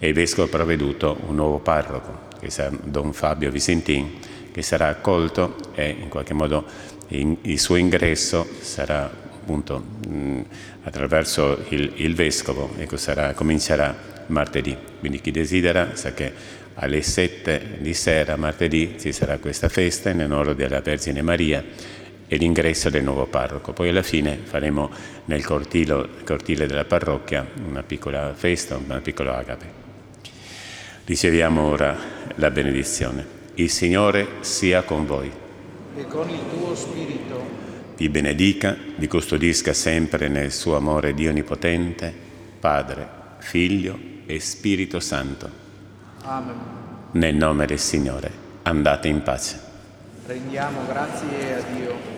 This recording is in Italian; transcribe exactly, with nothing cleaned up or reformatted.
e il Vescovo ha provveduto un nuovo parroco, che sarà Don Fabio Visentin, che sarà accolto e in qualche modo in, il suo ingresso sarà appunto mh, attraverso il, il Vescovo, ecco, sarà, comincerà martedì. Quindi chi desidera sa che alle sette di sera martedì ci sarà questa festa in onore della Vergine Maria e l'ingresso del nuovo parroco. Poi alla fine faremo nel cortile, cortile della parrocchia una piccola festa, una piccola agape. Riceviamo ora la benedizione. Il Signore sia con voi. E con il tuo spirito. Vi benedica, vi custodisca sempre nel suo amore Dio Onnipotente, Padre, Figlio e Spirito Santo. Amen. Nel nome del Signore, andate in pace. Rendiamo grazie a Dio.